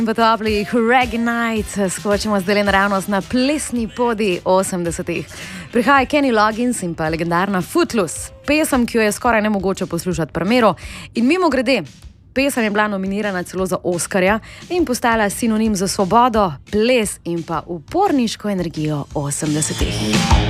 V toplih Reggae Night skočimo zdaj naravnost na plesni podi 80-ih. Prihaja Kenny Loggins in pa legendarna Footloose, pesem, ki jo je skoraj nemogoče poslušati premiero. In mimogrede, pesem je bila nominirana celo za Oskarja in postala sinonim za svobodo, ples in pa uporniško energijo 80-ih.